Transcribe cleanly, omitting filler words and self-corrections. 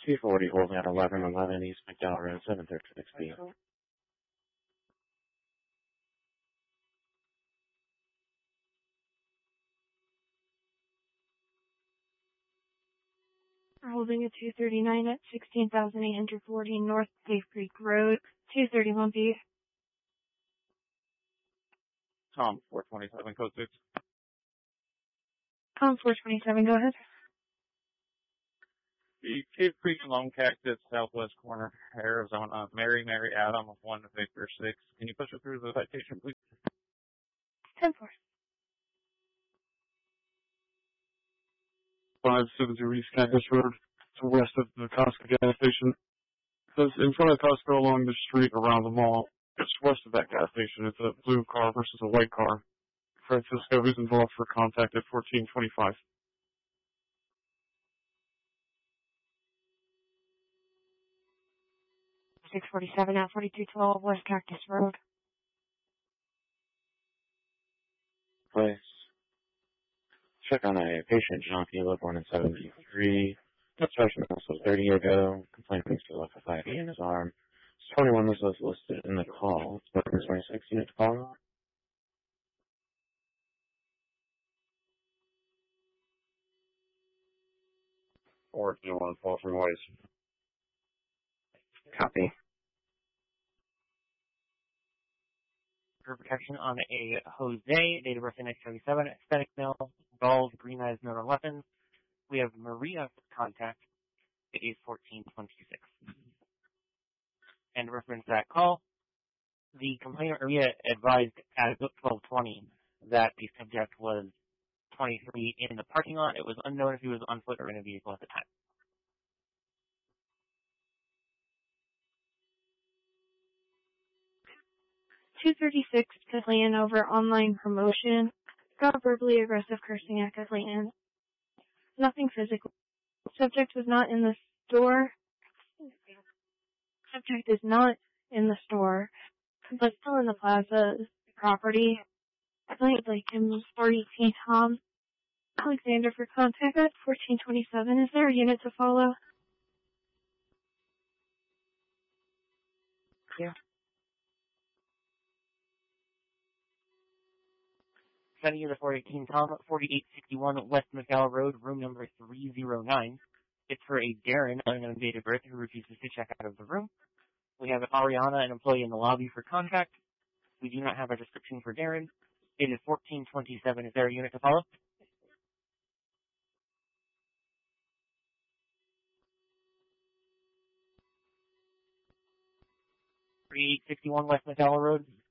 240 holding at 1111 East McDowell Road, 736B. We're holding at 239 at 16,840 North Cave Creek Road, 231B. Tom 427, code 6. Tom 427, go ahead. The Cave Creek Lone Cactus, southwest corner, Arizona. Mary Adam, 1 Victor 6. Can you push it through the citation, please? 10-4. 572 East Cactus Road, to west of the Costco gas station. It's in front of Costco along the street around the mall. Just west of that gas station. It's a blue car versus a white car. Francisco, who's involved for contact at 1425. 647 at 4212 West Cactus Road. Place. Check on a patient, John Philip, born in 73. Obstruction was 30 ago. Complaint brings to left with IV in his arm. 21 was listed in the call. It's 26 unit call. Or 21 fall from ways. Copy. For protection on a Jose, date of birth in 1977, aesthetic male, bald, green eyes, known on weapons. We have Maria contact at age 1426. And reference that call, the complainant Maria advised at 12:20 that the subject was 23 in the parking lot. It was unknown if he was on foot or in a vehicle at the time. $236 Kathleen over online promotion. Got verbally aggressive cursing at Kathleen. Nothing physical. Subject was not in the store. Subject is not in the store, but still in the plaza property. Kathleen would like him 418 Tom Alexander for contact at 1427. Is there a unit to follow? Yeah. Sending you to 418 Tom, 4861 West McDowell Road, room number 309. It's for a Darren, unknown date of birth, who refuses to check out of the room. We have Ariana, an employee in the lobby, for contact. We do not have a description for Darren. It is 1427. Is there a unit to follow? .361 West McDowell Road.